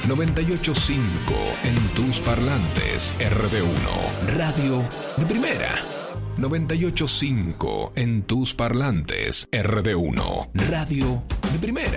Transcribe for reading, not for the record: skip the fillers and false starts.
98.5 en tus parlantes. RD1, radio de primera. 98.5 en tus parlantes. RD1, radio de primera.